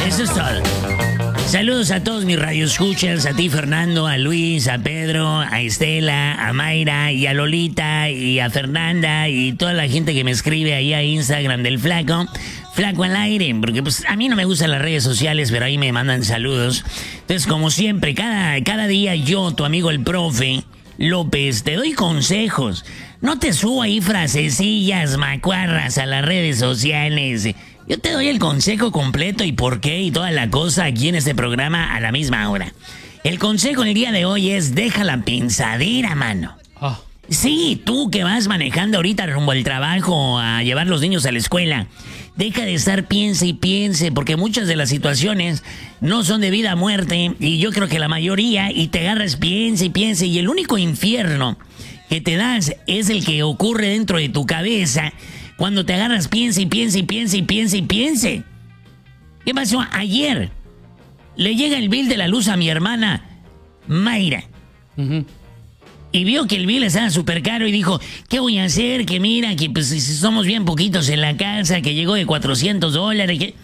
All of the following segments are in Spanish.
Eso es todo. Saludos a todos mis radioescuchas, a ti Fernando, a Luis, a Pedro, a Estela, a Mayra y a Lolita y a Fernanda y toda la gente que me escribe ahí a Instagram del Flaco. Flaco al aire, porque pues a mí no me gustan las redes sociales, pero ahí me mandan saludos. Entonces, como siempre, cada día yo, tu amigo el profe López, te doy consejos. No te subo ahí frasecillas macuarras a las redes sociales. Yo te doy el consejo completo y por qué y toda la cosa aquí en este programa a la misma hora. El consejo el día de hoy es deja la pensadera, mano. Oh. Sí, tú que vas manejando ahorita rumbo al trabajo a llevar los niños a la escuela, deja de estar piense y piense, porque muchas de las situaciones no son de vida a muerte, y yo creo que la mayoría, y te agarras piense y piense, y el único infierno que te das es el que ocurre dentro de tu cabeza cuando te agarras piense y piense y piense y piense y piense. ¿Qué pasó? Ayer le llega el bill de la luz a mi hermana Mayra. Y vio que el bill estaba súper caro y dijo, ¿qué voy a hacer? Que mira, que pues somos bien poquitos en la casa, que llegó de $400. Que...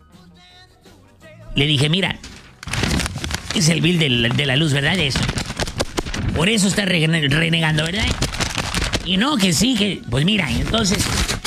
Le dije, mira, es el bill de la luz, ¿verdad? Eso. Por eso está renegando, ¿verdad? Y no, que sí, que... Pues mira, entonces...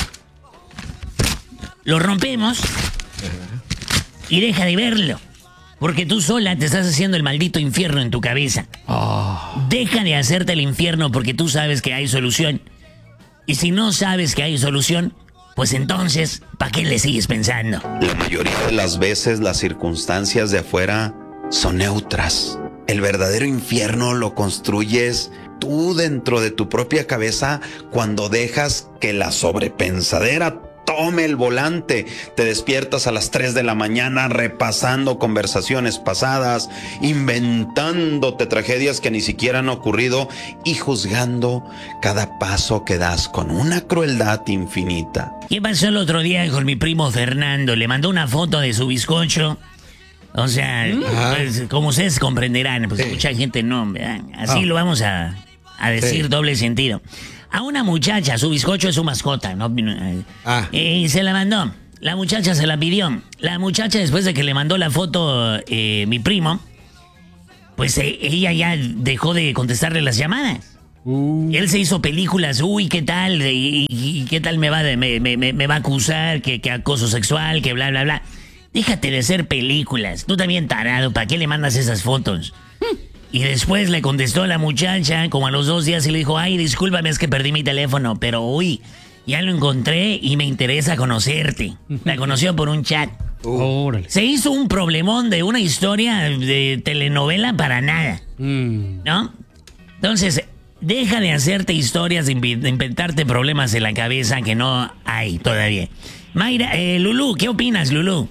Lo rompemos y deja de verlo. Porque tú sola te estás haciendo el maldito infierno en tu cabeza. Deja de hacerte el infierno porque tú sabes que hay solución. Y si no sabes que hay solución, pues entonces, ¿para qué le sigues pensando? La mayoría de las veces las circunstancias de afuera son neutras. El verdadero infierno lo construyes tú dentro de tu propia cabeza cuando dejas que la sobrepensadera tome el volante. Te despiertas a las 3 de la mañana repasando conversaciones pasadas, inventándote tragedias que ni siquiera han ocurrido y juzgando cada paso que das con una crueldad infinita. ¿Qué pasó el otro día con mi primo Fernando? Le mandó una foto de su bizcocho. O sea, pues, como ustedes comprenderán, pues mucha gente no, ¿verdad? Así lo vamos a decir, doble sentido. A una muchacha, su bizcocho es su mascota, ¿no? Y se la mandó. La muchacha se la pidió. La muchacha, después de que le mandó la foto mi primo, pues ella ya dejó de contestarle las llamadas. Él se hizo películas, ¿qué tal? ¿Y qué tal me va a acusar? Que acoso sexual, que bla, bla, bla. Déjate de hacer películas. Tú también, tarado, ¿para qué le mandas esas fotos? Y después le contestó a la muchacha, como a los 2 días, y le dijo, ay, discúlpame, es que perdí mi teléfono, pero ya lo encontré y me interesa conocerte. La conoció por un chat. Se hizo un problemón de una historia de telenovela para nada, ¿no? Entonces, deja de hacerte historias, de inventarte problemas en la cabeza que no hay todavía. Mayra, Lulú, ¿qué opinas, Lulú?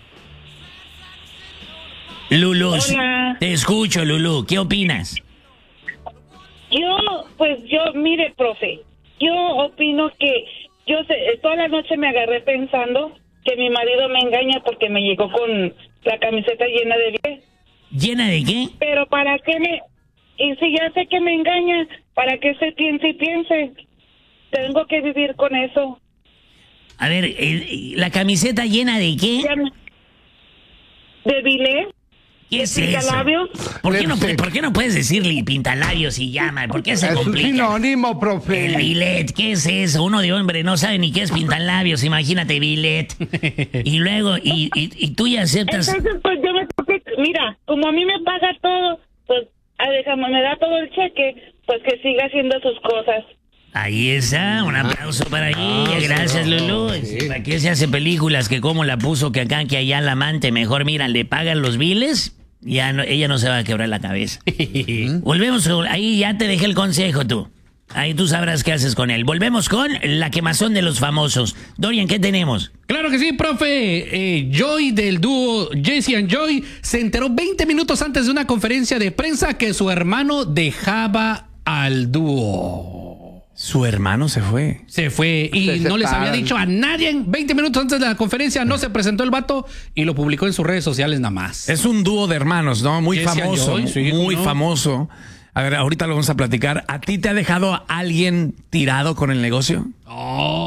Lulú, hola. Te escucho, Lulú. ¿Qué opinas? Mire, profe, yo opino que toda la noche me agarré pensando que mi marido me engaña porque me llegó con la camiseta llena de billetes. ¿Llena de qué? Pero ¿para qué y si ya sé que me engaña, ¿para qué se piense y piense? Tengo que vivir con eso. A ver, ¿la camiseta llena de qué? ¿De bilé? ¿Qué es eso? ¿Por qué no puedes decirle pintalabios y llama? ¿Por qué se complica? Es un sinónimo, profe. El bilet, ¿qué es eso? Uno de hombre no sabe ni qué es pintalabios, imagínate bilet. Y luego, y tú ya aceptas... Entonces, pues yo mira, como a mí me paga todo, pues me da todo el cheque, pues que siga haciendo sus cosas. Ahí está, un aplauso para ella, gracias Lulú. ¿Para qué se hace películas que como la puso que acá, que allá la amante? Mejor mira, le pagan los biles, ella no se va a quebrar la cabeza. Volvemos, ahí ya te dejé el consejo tú. Ahí tú sabrás qué haces con él. Volvemos con la quemazón de los famosos. Dorian, ¿qué tenemos? Claro que sí, profe. Joy del dúo Jesse and Joy se enteró 20 minutos antes de una conferencia de prensa que su hermano dejaba al dúo. Su hermano se fue. Se fue y no les había dicho a nadie. 20 minutos antes de la conferencia no se presentó el vato y lo publicó en sus redes sociales nada más. Es un dúo de hermanos, ¿no? Muy Jesse famoso, and Joy, sí, muy ¿no? famoso. A ver, ahorita lo vamos a platicar. ¿A ti te ha dejado alguien tirado con el negocio?